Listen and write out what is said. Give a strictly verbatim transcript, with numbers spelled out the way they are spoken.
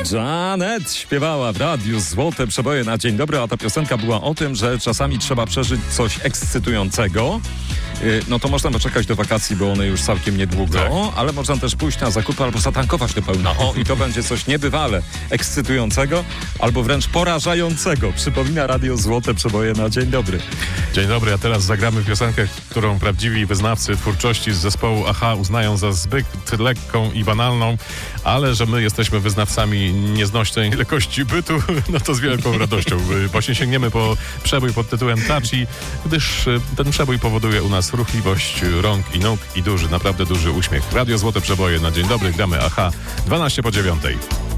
Janet śpiewała w radiu Złote Przeboje na dzień dobry, a ta piosenka była o tym, że czasami trzeba przeżyć coś ekscytującego. No to można poczekać do wakacji, bo one już całkiem niedługo, tak. Ale można też pójść na zakupy albo zatankować do pełna. O, i to będzie coś niebywale ekscytującego albo wręcz porażającego. Przypomina radio Złote Przeboje na dzień dobry. Dzień dobry, a teraz zagramy piosenkę, którą prawdziwi wyznawcy twórczości z zespołu A-ha uznają za zbyt lekką i banalną, ale że my jesteśmy wyznawcami nieznośnej lekkości bytu, no to z wielką radością. Właśnie sięgniemy po przebój pod tytułem Touchy, gdyż ten przebój powoduje u nas ruchliwość rąk i nóg i duży, naprawdę duży uśmiech. Radio Złote Przeboje na dzień dobry, gramy A-ha, dwanaście po dziewiątej.